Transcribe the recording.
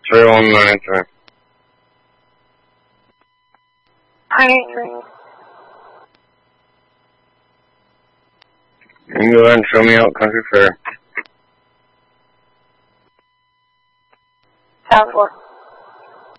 3193. I agree. You can go ahead and show me out Country Fair. South 4.